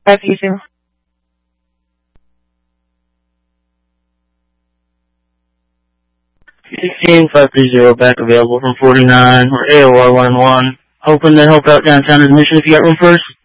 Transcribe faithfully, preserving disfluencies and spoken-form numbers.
five three zero. sixteen five three zero, back available from forty-nine, or A O R one one. Hoping to help out downtown admission if you got room first.